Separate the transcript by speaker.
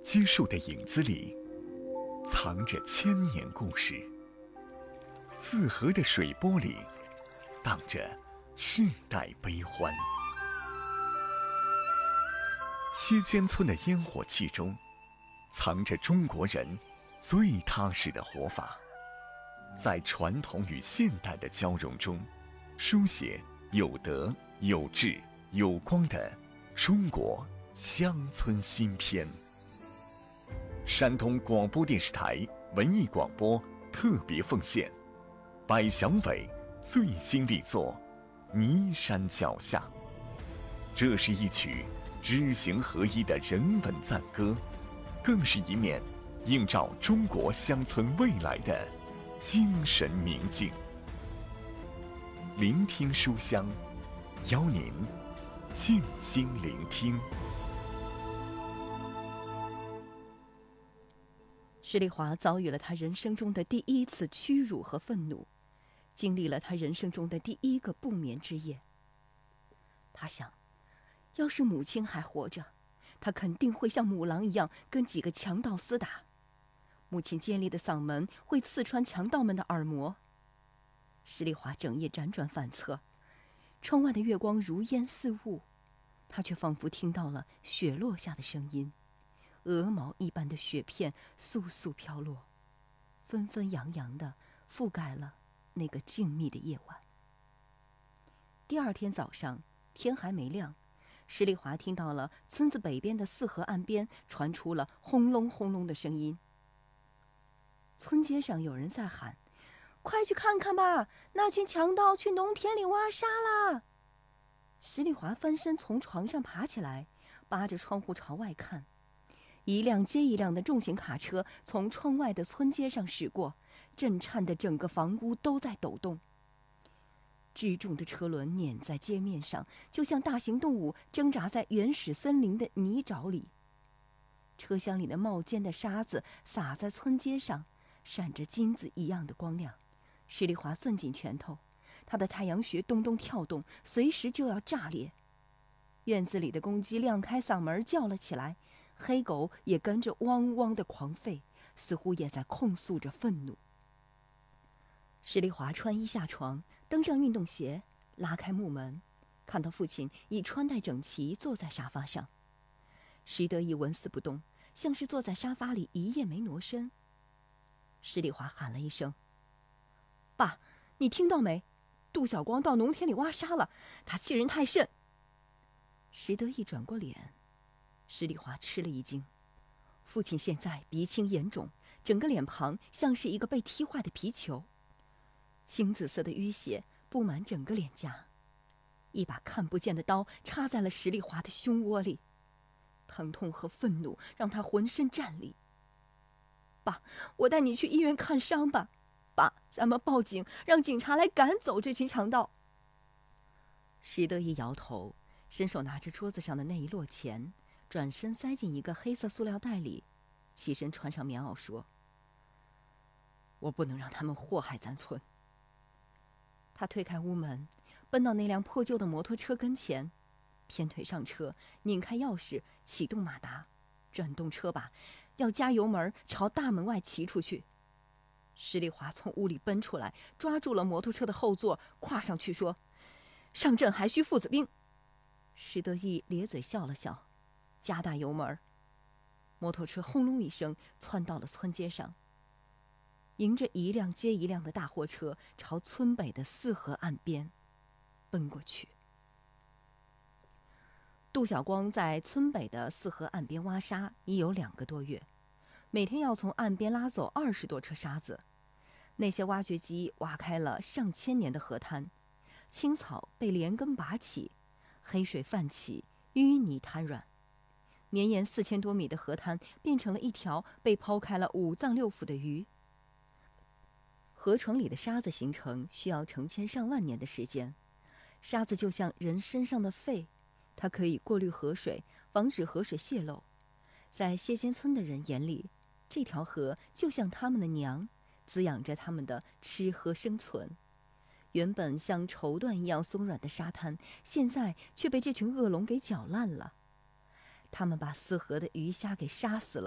Speaker 1: 基树的影子里，藏着千年故事；四河的水波里，荡着世代悲欢。西尖村的烟火气中，藏着中国人最踏实的活法，在传统与现代的交融中，书写有德、有志、有光的中国乡村新篇。山东广播电视台文艺广播特别奉献百祥伟最新力作《泥山脚下》。这是一曲知行合一的人文赞歌，更是一面映照中国乡村未来的精神明镜。聆听书香，邀您静心聆听。
Speaker 2: 施丽华遭遇了他人生中的第一次屈辱和愤怒，经历了他人生中的第一个不眠之夜。他想，要是母亲还活着，他肯定会像母狼一样跟几个强盗厮打，母亲尖利的嗓门会刺穿强盗们的耳膜。施丽华整夜辗转反侧，窗外的月光如烟似雾，他却仿佛听到了雪落下的声音，鹅毛一般的雪片簌簌飘落，纷纷扬扬地覆盖了那个静谧的夜晚。第二天早上，天还没亮，施丽华听到了村子北边的四河岸边传出了轰隆轰隆的声音。村街上有人在喊：“快去看看吧，那群强盗去农田里挖沙啦！”施丽华翻身从床上爬起来，扒着窗户朝外看。一辆接一辆的重型卡车从窗外的村街上驶过，震颤的整个房屋都在抖动。支重的车轮碾在街面上，就像大型动物挣扎在原始森林的泥沼里。车厢里的冒尖的沙子洒在村街上，闪着金子一样的光亮。施丽华攥紧拳头，他的太阳穴咚咚跳动，随时就要炸裂。院子里的公鸡亮开嗓门叫了起来，黑狗也跟着汪汪的狂吠，似乎也在控诉着愤怒。施丽华穿衣下床，登上运动鞋，拉开木门，看到父亲已穿戴整齐坐在沙发上。施德义纹丝不动，像是坐在沙发里一夜没挪身。施丽华喊了一声：“爸，你听到没？杜小光到农田里挖沙了，他欺人太甚。”施德义转过脸，施丽华吃了一惊。父亲现在鼻青眼肿，整个脸庞像是一个被踢坏的皮球，青紫色的淤血布满整个脸颊，一把看不见的刀插在了施丽华的胸窝里，疼痛和愤怒让他浑身战栗。爸，我带你去医院看伤吧。爸，咱们报警，让警察来赶走这群强盗。施德义摇头，伸手拿着桌子上的那一摞钱，转身塞进一个黑色塑料袋里，起身穿上棉袄说：“我不能让他们祸害咱村。”他推开屋门，奔到那辆破旧的摩托车跟前，偏腿上车，拧开钥匙，启动马达，转动车把，要加油门朝大门外骑出去。施丽华从屋里奔出来，抓住了摩托车的后座，跨上去说：“上阵还需父子兵。”施德义咧嘴笑了笑，加大油门，摩托车轰隆一声窜到了村街上，迎着一辆接一辆的大货车朝村北的四河岸边奔过去。杜小光在村北的四河岸边挖沙已有2个多月，每天要从岸边拉走20多车沙子。那些挖掘机挖开了上千年的河滩，青草被连根拔起，黑水泛起，淤泥瘫软。绵延4000多米的河滩变成了一条被剖开了5脏6腑的鱼。河床里的沙子形成需要成千上万年的时间，沙子就像人身上的肺，它可以过滤河水，防止河水泄漏。在谢尖村的人眼里，这条河就像他们的娘，滋养着他们的吃喝生存。原本像绸缎一样松软的沙滩，现在却被这群恶龙给搅烂了。他们把四河的鱼虾给杀死了。